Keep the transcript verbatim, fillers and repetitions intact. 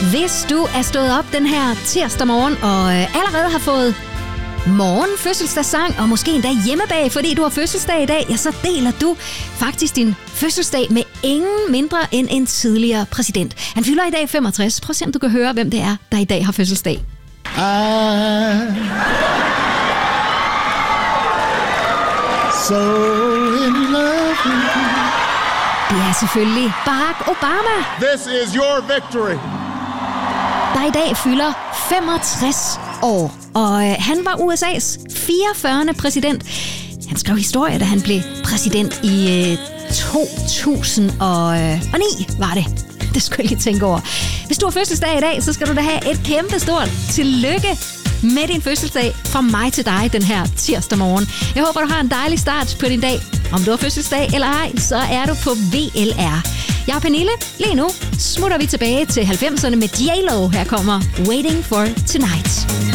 Hvis du er stået op den her tirsdag morgen og øh, allerede har fået morgen fødselsdagssang og måske endda hjemmebag, fordi du har fødselsdag i dag, ja, så deler du faktisk din fødselsdag med ingen mindre end en tidligere præsident. Han fylder i dag femogtres. Prøv at se, om du kan høre, hvem det er, der i dag har fødselsdag. I'm so in love with you. Det er selvfølgelig Barack Obama, This is your victory. der i dag fylder femogtres år. Og øh, han var U S A's fireogfyrrende præsident. Han skrev historie, da han blev præsident i øh, to tusind og ni, var det. Det skulle jeg lige tænke over. Hvis du har fødselsdag i dag, så skal du da have et kæmpe stort tillykke med din fødselsdag fra mig til dig den her tirsdag morgen. Jeg håber, du har en dejlig start på din dag. Om du har fødselsdag eller ej, så er du på V L R. Jeg er Pernille. Lige nu smutter vi tilbage til halvfemserne med J Lo. Her kommer Waiting for Tonight.